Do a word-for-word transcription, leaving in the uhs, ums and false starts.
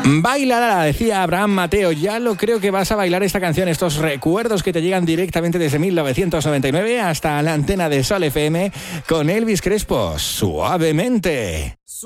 Bailará, decía Abraham Mateo. Ya lo creo que vas a bailar esta canción. Estos recuerdos que te llegan directamente desde mil novecientos noventa y nueve hasta la antena de Sol F M con Elvis Crespo. Suavemente.